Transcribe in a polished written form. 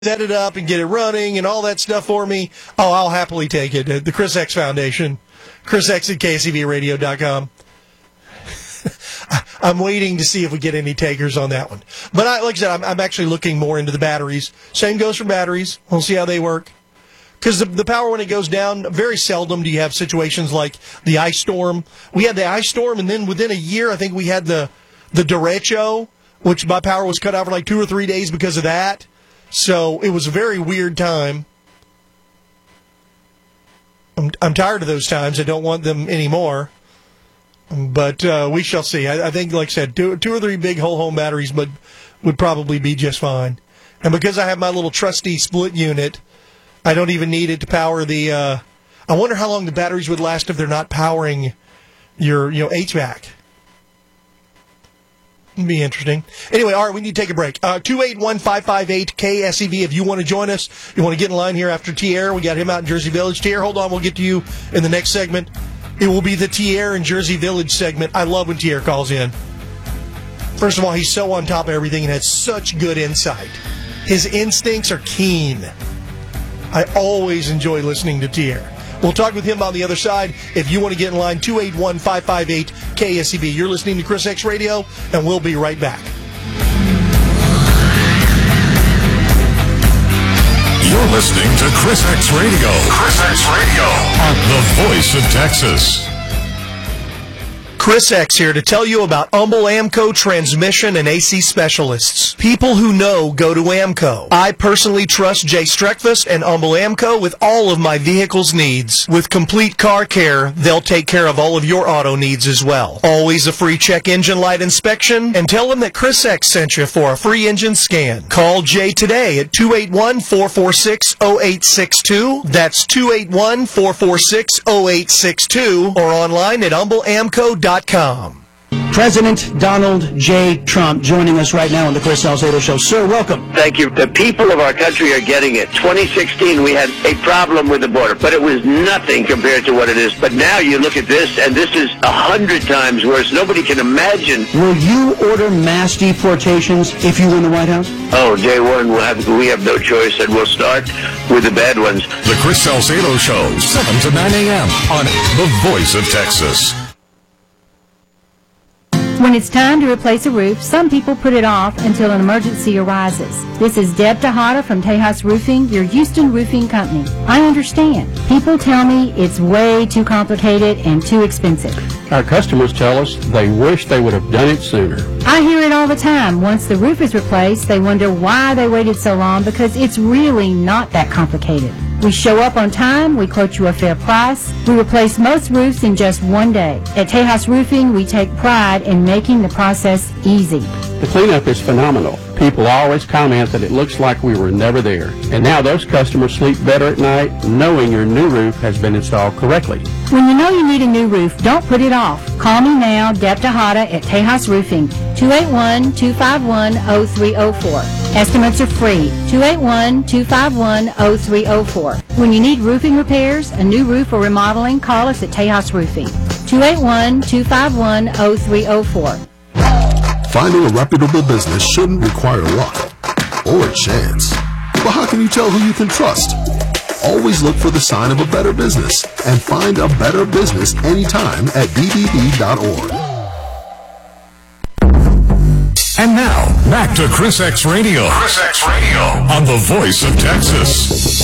set it up and get it running and all that stuff for me, I'll happily take it. The Chris X Foundation, Chris X at KSEVradio.com. I'm waiting to see if we get any takers on that one. But like I said, I'm actually looking more into the batteries. Same goes for batteries. We'll see how they work. Because the power, when it goes down, very seldom do you have situations like the ice storm. We had the ice storm, and then within a year, I think we had the derecho, which my power was cut out for like 2 or 3 days because of that. So it was a very weird time. I'm tired of those times. I don't want them anymore. But we shall see. I think, like I said, two or three big whole home batteries would probably be just fine. And because I have my little trusty split unit, I don't even need it to power the. I wonder how long the batteries would last if they're not powering your HVAC. It'd be interesting. Anyway, all right, we need to take a break. 281-558-KSEV if you want to join us. You want to get in line here after Tierre. We got him out in Jersey Village. Tierre, hold on. We'll get to you in the next segment. It will be the Tierre in Jersey Village segment. I love when Tierre calls in. First of all, he's so on top of everything and has such good insight. His instincts are keen. I always enjoy listening to Tierre. We'll talk with him on the other side. If you want to get in line, 281-558-KSEV. You're listening to Chris X Radio, and we'll be right back. You're listening to Chris X Radio. Chris X Radio on the voice of Texas. Chris X here to tell you about Humble Amco Transmission and AC Specialists. People who know go to Amco. I personally trust Jay Streckfus and Humble Amco with all of my vehicle's needs. With complete car care, they'll take care of all of your auto needs as well. Always a free check engine light inspection, and tell them that Chris X sent you for a free engine scan. Call Jay today at 281-446-0862. That's 281-446-0862, or online at humbleamco.com. President Donald J. Trump joining us right now on the Chris Salcedo Show. Sir, welcome. Thank you. The people of our country are getting it. 2016, we had a problem with the border, but it was nothing compared to what it is. But now you look at this, and this is 100 times worse. Nobody can imagine. Will you order mass deportations if you win the White House? Oh, day one, we have no choice, and we'll start with the bad ones. The Chris Salcedo Show, 7 to 9 a.m. on The Voice of Texas. When it's time to replace a roof, some people put it off until an emergency arises. This is Deb Tejada from Tejas Roofing, your Houston roofing company. I understand. People tell me it's way too complicated and too expensive. Our customers tell us they wish they would have done it sooner. I hear it all the time. Once the roof is replaced, they wonder why they waited so long because it's really not that complicated. We show up on time, we quote you a fair price, we replace most roofs in just one day. At Tejas Roofing, we take pride in making the process easy. The cleanup is phenomenal. People always comment that it looks like we were never there. And now those customers sleep better at night knowing your new roof has been installed correctly. When you know you need a new roof, don't put it off. Call me now, Deb Tejada at Tejas Roofing, 281-251-0304. Estimates are free, 281-251-0304. When you need roofing repairs, a new roof or remodeling, call us at Tejas Roofing, 281-251-0304. Finding a reputable business shouldn't require luck or chance. But how can you tell who you can trust? Always look for the sign of a better business and find a better business anytime at bbb.org. And now, back to Chris X Radio. Chris X Radio on the Voice of Texas.